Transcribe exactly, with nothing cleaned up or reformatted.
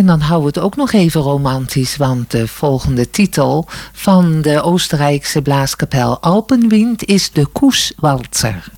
dan houden we het ook nog even romantisch, want de volgende titel van de Oostenrijkse blaaskapel Alpenwind is de Koeswalzer.